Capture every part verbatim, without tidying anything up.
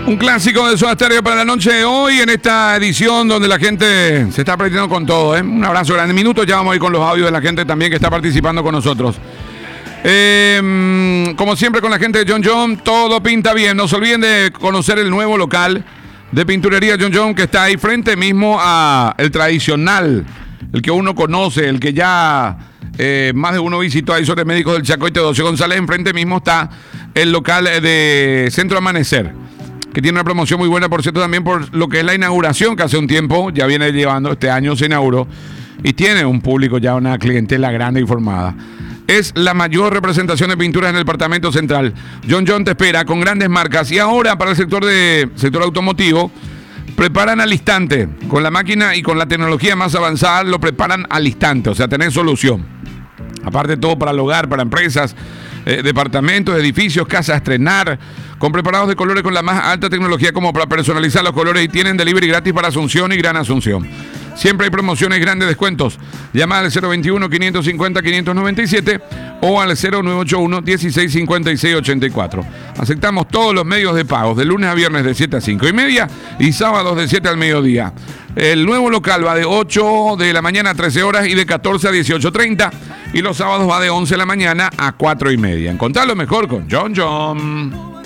Un clásico de Soda Stereo para la noche de hoy, en esta edición donde la gente se está practicando con todo, ¿eh? Un abrazo grande. En minutos ya vamos a ir con los audios de la gente también que está participando con nosotros. Eh, como siempre con la gente de John John, todo pinta bien. No se olviden de conocer el nuevo local de pinturería John John, que está ahí frente mismo a el tradicional, el que uno conoce, el que ya eh, más de uno visitó ahí sobre Médicos del Chaco y Teodosio González. Enfrente mismo está el local de Centro Amanecer, que tiene una promoción muy buena, por cierto, también por lo que es la inauguración, que hace un tiempo ya viene llevando, este año se inauguró, y tiene un público ya, una clientela grande y formada. Es la mayor representación de pinturas en el departamento central. John John te espera con grandes marcas. Y ahora para el sector de sector automotivo, preparan al instante. Con la máquina y con la tecnología más avanzada, lo preparan al instante. O sea, tenés solución. Aparte de todo para el hogar, para empresas, eh, departamentos, edificios, casas a estrenar, con preparados de colores con la más alta tecnología como para personalizar los colores, y tienen delivery gratis para Asunción y Gran Asunción. Siempre hay promociones y grandes descuentos. Llama al cero veintiuno, quinientos cincuenta, quinientos noventa y siete o al cero nueve ocho uno, dieciséis cincuenta y seis ochenta y cuatro. Aceptamos todos los medios de pagos, de lunes a viernes de siete a cinco y media y sábados de siete al mediodía. El nuevo local va de ocho de la mañana a trece horas y de catorce a dieciocho treinta. Y los sábados va de once de la mañana a cuatro y media. Encontrarlo mejor con John John.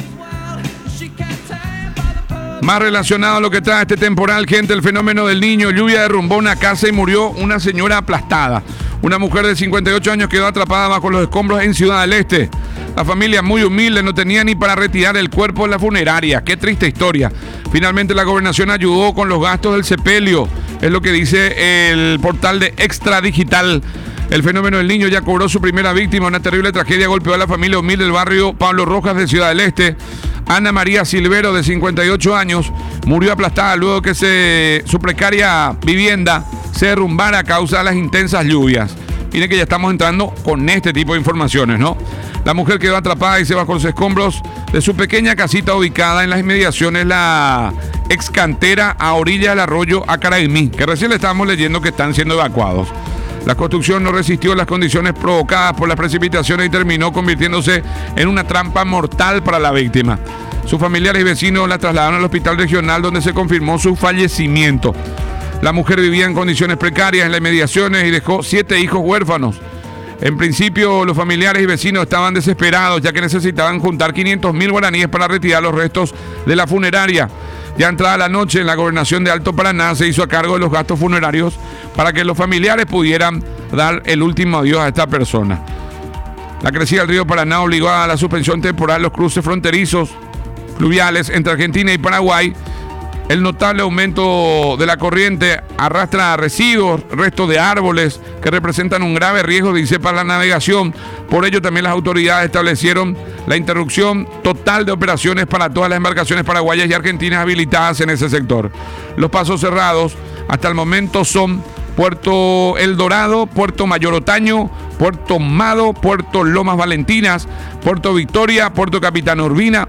Más relacionado a lo que trae este temporal, gente, el fenómeno del Niño. Lluvia derrumbó una casa y murió una señora aplastada. Una mujer de cincuenta y ocho años quedó atrapada bajo los escombros en Ciudad del Este. La familia, muy humilde, no tenía ni para retirar el cuerpo de la funeraria. Qué triste historia. Finalmente la gobernación ayudó con los gastos del sepelio. Es lo que dice el portal de Extra Digital. El fenómeno del Niño ya cobró su primera víctima. Una terrible tragedia golpeó a la familia humilde del barrio Pablo Rojas de Ciudad del Este. Ana María Silvero, de cincuenta y ocho años, murió aplastada luego que se, su precaria vivienda se derrumbara a causa de las intensas lluvias. Miren que ya estamos entrando con este tipo de informaciones, ¿no? La mujer quedó atrapada y se bajo los escombros de su pequeña casita ubicada en las inmediaciones, la ex cantera a orilla del arroyo Acaraimí, que recién le estábamos leyendo que están siendo evacuados. La construcción no resistió las condiciones provocadas por las precipitaciones y terminó convirtiéndose en una trampa mortal para la víctima. Sus familiares y vecinos la trasladaron al hospital regional, donde se confirmó su fallecimiento. La mujer vivía en condiciones precarias en las inmediaciones y dejó siete hijos huérfanos. En principio, los familiares y vecinos estaban desesperados, ya que necesitaban juntar quinientos mil guaraníes para retirar los restos de la funeraria. Ya entrada la noche, en la gobernación de Alto Paraná se hizo a cargo de los gastos funerarios para que los familiares pudieran dar el último adiós a esta persona. La crecida del río Paraná obligó a la suspensión temporal de los cruces fronterizos fluviales entre Argentina y Paraguay. El notable aumento de la corriente arrastra residuos, restos de árboles que representan un grave riesgo, dice, para la navegación. Por ello también las autoridades establecieron la interrupción total de operaciones para todas las embarcaciones paraguayas y argentinas habilitadas en ese sector. Los pasos cerrados hasta el momento son Puerto El Dorado, Puerto Mayor Otaño, Puerto Mado, Puerto Lomas Valentinas, Puerto Victoria, Puerto Capitán Urbina,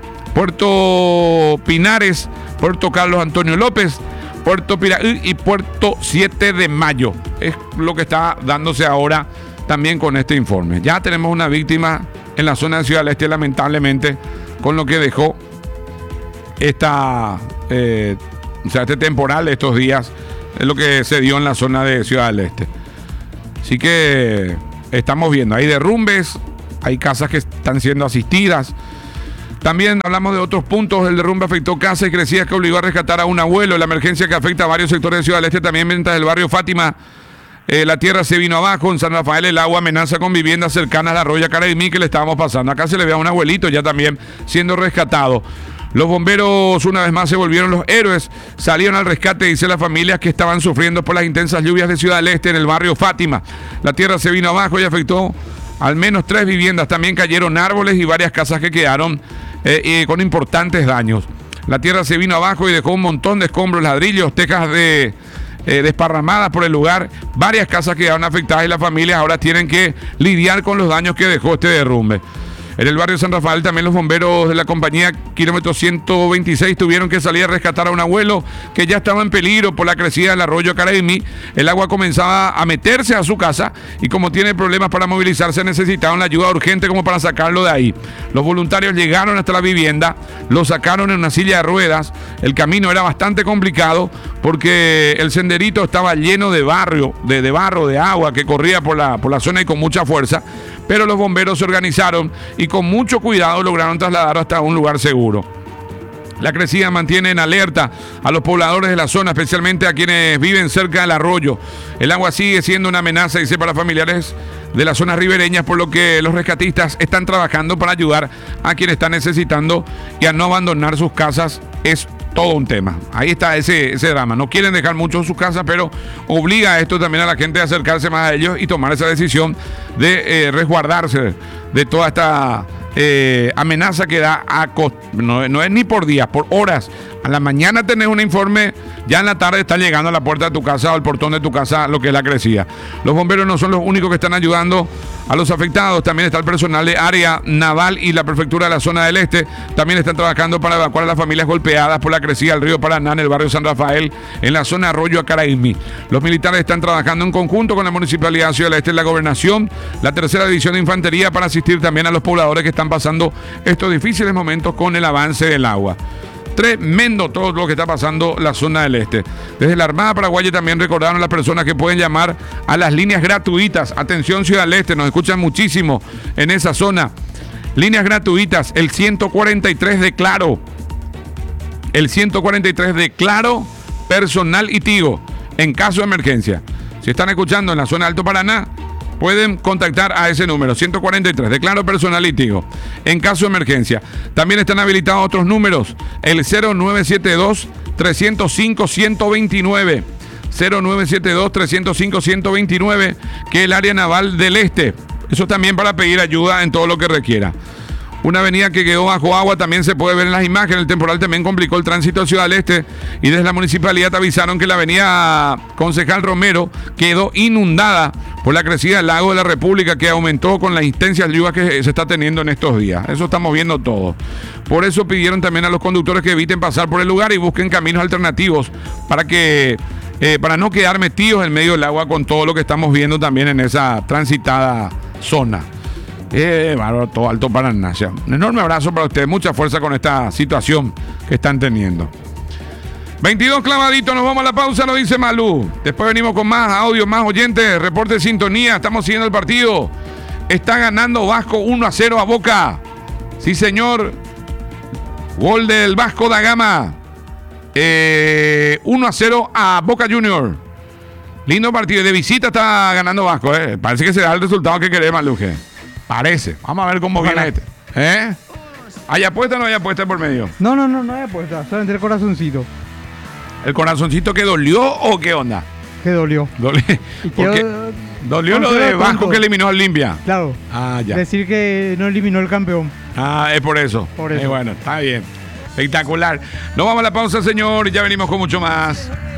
Puerto Pinares, Puerto Carlos Antonio López, Puerto Piraí y Puerto siete de mayo. Es lo que está dándose ahora también con este informe. Ya tenemos una víctima en la zona de Ciudad del Este, lamentablemente, con lo que dejó esta, eh, o sea, este temporal de estos días. Es lo que se dio en la zona de Ciudad del Este. Así que estamos viendo, hay derrumbes, hay casas que están siendo asistidas. También hablamos de otros puntos. El derrumbe afectó casas y crecidas que obligó a rescatar a un abuelo. La emergencia que afecta a varios sectores de Ciudad del Este, también mientras el barrio Fátima, eh, la tierra se vino abajo. En San Rafael el agua amenaza con viviendas cercanas al arroyo Acaraimí, que le estábamos pasando. Acá se le ve a un abuelito ya también siendo rescatado. Los bomberos una vez más se volvieron los héroes. Salieron al rescate, dice, las familias que estaban sufriendo por las intensas lluvias de Ciudad del Este en el barrio Fátima. La tierra se vino abajo y afectó al menos tres viviendas. También cayeron árboles y varias casas que quedaron eh, eh, con importantes daños. La tierra se vino abajo y dejó un montón de escombros, ladrillos, tejas de, eh, desparramadas por el lugar. Varias casas quedaron afectadas y las familias ahora tienen que lidiar con los daños que dejó este derrumbe. En el barrio San Rafael también los bomberos de la compañía kilómetro ciento veintiséis tuvieron que salir a rescatar a un abuelo que ya estaba en peligro por la crecida del arroyo Caraimí. El agua comenzaba a meterse a su casa y como tiene problemas para movilizarse necesitaban la ayuda urgente como para sacarlo de ahí. Los voluntarios llegaron hasta la vivienda, lo sacaron en una silla de ruedas. El camino era bastante complicado porque el senderito estaba lleno de barrio, de, de barro, de agua que corría por la, por la zona y con mucha fuerza, pero los bomberos se organizaron y con mucho cuidado lograron trasladarlo hasta un lugar seguro. La crecida mantiene en alerta a los pobladores de la zona, especialmente a quienes viven cerca del arroyo. El agua sigue siendo una amenaza, dice, para familiares de las zonas ribereñas, por lo que los rescatistas están trabajando para ayudar a quienes están necesitando y a no abandonar sus casas. Es todo un tema. Ahí está ese, ese drama. No quieren dejar mucho en sus casas, pero obliga a esto también a la gente a acercarse más a ellos y tomar esa decisión de eh, resguardarse de toda esta eh, amenaza que da a cost... no, no es ni por días, por horas. A la mañana tenés un informe, ya en la tarde está llegando a la puerta de tu casa o al portón de tu casa lo que es la crecida. Los bomberos no son los únicos que están ayudando a los afectados, también está el personal de área naval y la prefectura de la zona del este. También están trabajando para evacuar a las familias golpeadas por la crecida del río Paraná en el barrio San Rafael, en la zona Arroyo Acaraimí. Los militares están trabajando en conjunto con la Municipalidad de Ciudad del Este y la Gobernación, la tercera división de infantería, para asistir también a los pobladores que están pasando estos difíciles momentos con el avance del agua. Tremendo todo lo que está pasando en la zona del este. Desde la Armada Paraguaya también recordaron a las personas que pueden llamar a las líneas gratuitas. Atención, Ciudad del Este, nos escuchan muchísimo en esa zona. Líneas gratuitas, el ciento cuarenta y tres de Claro. El ciento cuarenta y tres de Claro, Personal y Tigo, en caso de emergencia. Si están escuchando en la zona Alto Paraná, pueden contactar a ese número, ciento cuarenta y tres, de Claro, Personal y Tigo, en caso de emergencia. También están habilitados otros números, el cero nueve siete dos, tres cero cinco, uno dos nueve, cero nueve siete dos, tres cero cinco, uno dos nueve, que es el área naval del este. Eso también para pedir ayuda en todo lo que requiera. Una avenida que quedó bajo agua también se puede ver en las imágenes. El temporal también complicó el tránsito a Ciudad del Este y desde la municipalidad avisaron que la avenida Concejal Romero quedó inundada por la crecida del lago de la República, que aumentó con las intensas lluvias que se está teniendo en estos días. Eso estamos viendo todo. Por eso pidieron también a los conductores que eviten pasar por el lugar y busquen caminos alternativos para que eh, para no quedar metidos en medio del agua con todo lo que estamos viendo también en esa transitada zona. Eh, bárbaro, todo Alto Paraná. Un enorme abrazo para ustedes, mucha fuerza con esta situación que están teniendo. veintidós clavaditos, nos vamos a la pausa, nos dice Malú. Después venimos con más audio, más oyentes, reporte de sintonía, estamos siguiendo el partido. Está ganando Vasco uno a cero a Boca. Sí, señor. Gol del Vasco da Gama. Eh, uno a cero a Boca Junior. Lindo partido, de visita está ganando Vasco, eh. Parece que será el resultado que queremos, Maluje. Parece. Vamos a ver cómo Ojalá. viene este. ¿Eh? ¿Hay apuesta o no hay apuesta por medio? No, no, no, no hay apuesta. Solamente el corazoncito. ¿El corazoncito que dolió o qué onda? Que dolió. Dolió. Porque dolió lo de Vasco que eliminó al Olimpia. Claro. Ah, ya. Decir que no eliminó el campeón. Ah, es por eso. Por eso. Eh, bueno, está bien. Espectacular. Nos vamos a la pausa, señor, y ya venimos con mucho más.